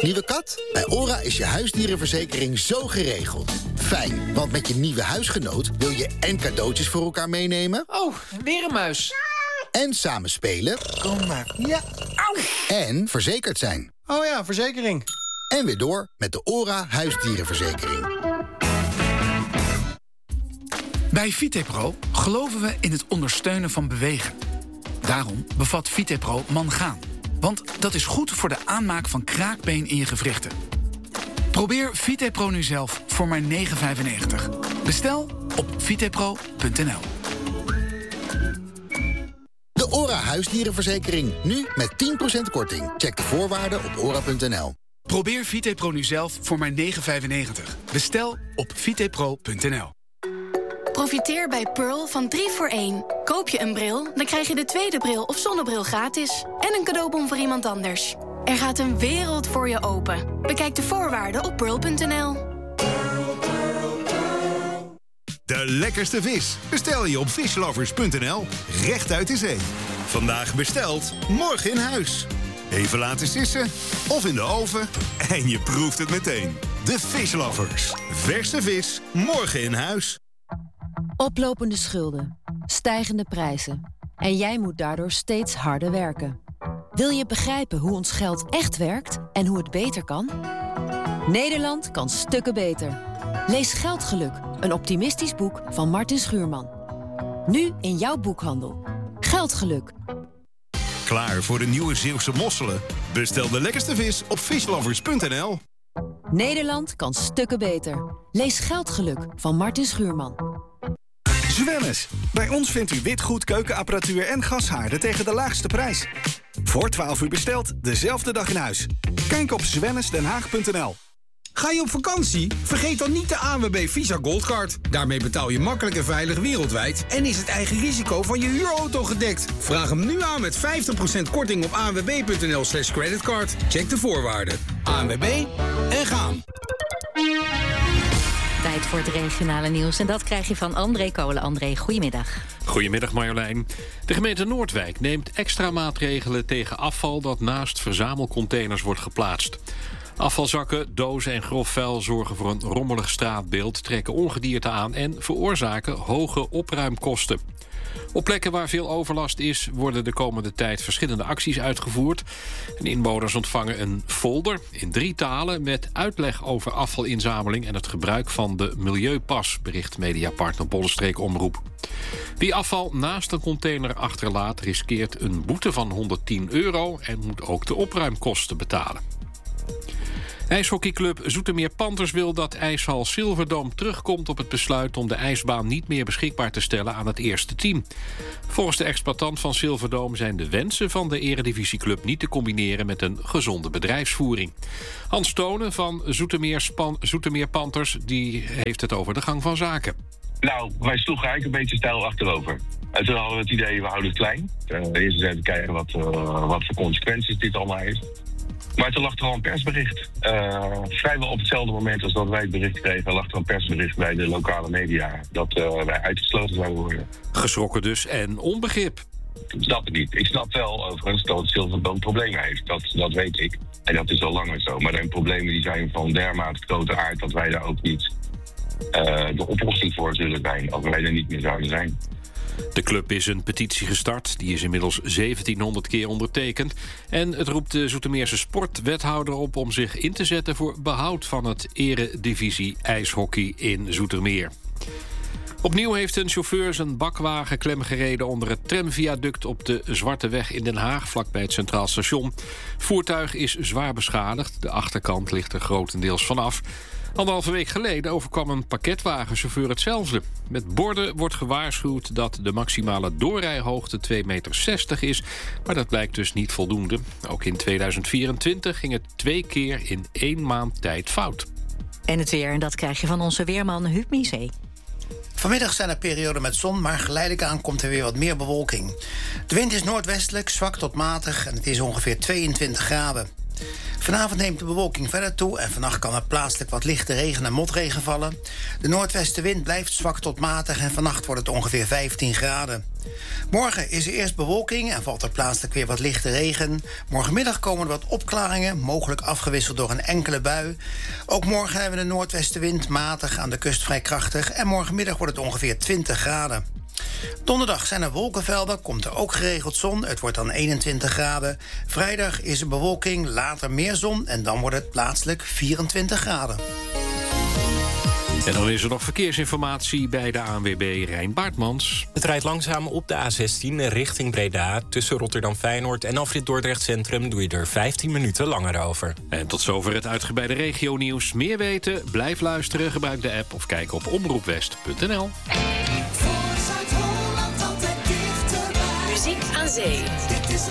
Nieuwe kat? Bij ORA is je huisdierenverzekering zo geregeld. Fijn, want met je nieuwe huisgenoot wil je en cadeautjes voor elkaar meenemen. Oh, weer een muis. En samen spelen. Kom maar. Ja. Au. En verzekerd zijn. Oh ja, verzekering. En weer door met de ORA huisdierenverzekering. Bij Vitepro geloven we in het ondersteunen van bewegen. Daarom bevat Vitepro mangaan. Want dat is goed voor de aanmaak van kraakbeen in je gewrichten. Probeer Vitepro nu zelf voor maar €9,95. Bestel op vitepro.nl. De ORA huisdierenverzekering. Nu met 10% korting. Check de voorwaarden op ora.nl. Probeer Vitepro nu zelf voor maar €9,95. Bestel op vitepro.nl. Profiteer bij Pearl van 3 voor 1. Koop je een bril, dan krijg je de tweede bril of zonnebril gratis. En een cadeaubon voor iemand anders. Er gaat een wereld voor je open. Bekijk de voorwaarden op pearl.nl. De lekkerste vis bestel je op fishlovers.nl. Recht uit de zee. Vandaag besteld, morgen in huis. Even laten sissen of in de oven en je proeft het meteen. De Fishlovers. Verse vis, morgen in huis. Oplopende schulden, stijgende prijzen. En jij moet daardoor steeds harder werken. Wil je begrijpen hoe ons geld echt werkt en hoe het beter kan? Nederland kan stukken beter. Lees Geldgeluk, een optimistisch boek van Martin Schuurman. Nu in jouw boekhandel. Geldgeluk. Klaar voor de nieuwe Zeeuwse mosselen? Bestel de lekkerste vis op fishlovers.nl. Nederland kan stukken beter. Lees Geldgeluk van Martin Schuurman. Zwemmes. Bij ons vindt u witgoed, keukenapparatuur en gashaarden tegen de laagste prijs. Voor 12 uur besteld, dezelfde dag in huis. Kijk op zwemmesdenhaag.nl. Ga je op vakantie? Vergeet dan niet de ANWB Visa Goldcard. Daarmee betaal je makkelijk en veilig wereldwijd... en is het eigen risico van je huurauto gedekt. Vraag hem nu aan met 50% korting op anwb.nl/creditcard. Check de voorwaarden. ANWB en gaan. Tijd voor het regionale nieuws. En dat krijg je van André Kolen. André, goedemiddag. Goedemiddag Marjolein. De gemeente Noordwijk neemt extra maatregelen tegen afval dat naast verzamelcontainers wordt geplaatst. Afvalzakken, dozen en grof vuil zorgen voor een rommelig straatbeeld, trekken ongedierte aan en veroorzaken hoge opruimkosten. Op plekken waar veel overlast is, worden de komende tijd verschillende acties uitgevoerd. En inwoners ontvangen een folder in 3 talen met uitleg over afvalinzameling en het gebruik van de Milieupas, bericht mediapartner Bollenstreek Omroep. Wie afval naast een container achterlaat, riskeert een boete van €110 en moet ook de opruimkosten betalen. IJshockeyclub Zoetermeer Panthers wil dat ijshal Silverdome terugkomt op het besluit om de ijsbaan niet meer beschikbaar te stellen aan het eerste team. Volgens de exploitant van Silverdome zijn de wensen van de eredivisieclub niet te combineren met een gezonde bedrijfsvoering. Hans Tonen van Zoetermeer Panthers die heeft het over de gang van zaken. Nou, wij sloegen eigenlijk een beetje stijl achterover. En toen hadden we het idee, we houden het klein. Eerst eens even kijken wat voor consequenties dit allemaal heeft. Maar toen lag er al een persbericht. Vrijwel op hetzelfde moment als dat wij het bericht kregen, lag er een persbericht bij de lokale media dat wij uitgesloten zouden worden. Geschrokken dus en onbegrip. Ik snap het niet. Ik snap wel overigens dat Silverdome problemen heeft. Dat weet ik. En dat is al langer zo. Maar de problemen die zijn van dermate grote aard dat wij daar ook niet de oplossing voor zullen zijn als wij er niet meer zouden zijn. De club is een petitie gestart. Die is inmiddels 1700 keer ondertekend. En het roept de Zoetermeerse sportwethouder op om zich in te zetten voor behoud van het eredivisie ijshockey in Zoetermeer. Opnieuw heeft een chauffeur zijn bakwagen klemgereden onder het tramviaduct op de Zwarte Weg in Den Haag, vlakbij het Centraal Station. Het voertuig is zwaar beschadigd. De achterkant ligt er grotendeels vanaf. 1,5 week geleden overkwam een pakketwagenchauffeur hetzelfde. Met borden wordt gewaarschuwd dat de maximale doorrijhoogte 2,60 meter is. Maar dat blijkt dus niet voldoende. Ook in 2024 ging het 2 keer in 1 maand tijd fout. En het weer, en dat krijg je van onze weerman Huub Miezee. Vanmiddag zijn er perioden met zon, maar geleidelijk aan komt er weer wat meer bewolking. De wind is noordwestelijk, zwak tot matig en het is ongeveer 22 graden. Vanavond neemt de bewolking verder toe en vannacht kan er plaatselijk wat lichte regen en motregen vallen. De noordwestenwind blijft zwak tot matig en vannacht wordt het ongeveer 15 graden. Morgen is er eerst bewolking en valt er plaatselijk weer wat lichte regen. Morgenmiddag komen er wat opklaringen, mogelijk afgewisseld door een enkele bui. Ook morgen hebben we de noordwestenwind matig, aan de kust vrij krachtig en morgenmiddag wordt het ongeveer 20 graden. Donderdag zijn er wolkenvelden, komt er ook geregeld zon. Het wordt dan 21 graden. Vrijdag is er bewolking, later meer zon en dan wordt het plaatselijk 24 graden. En dan is er nog verkeersinformatie bij de ANWB Rijn Baartmans. Het rijdt langzaam op de A16 richting Breda. Tussen Rotterdam-Feyenoord en afrit Dordrecht Centrum doe je er 15 minuten langer over. En tot zover het uitgebreide regionieuws. Meer weten? Blijf luisteren, gebruik de app of kijk op omroepwest.nl. Muziek aan zee.